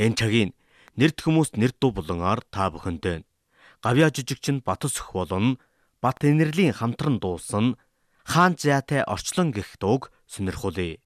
Энэ цагийн нэрд хүмүүст нэр дуу булангаар та бүхэнтэй гавьяа жижигчин Батөсөх болон Бат Энерлийн хамтран дуусан Хаан Зяатай орчлон гэх дууг сонирхуулъя.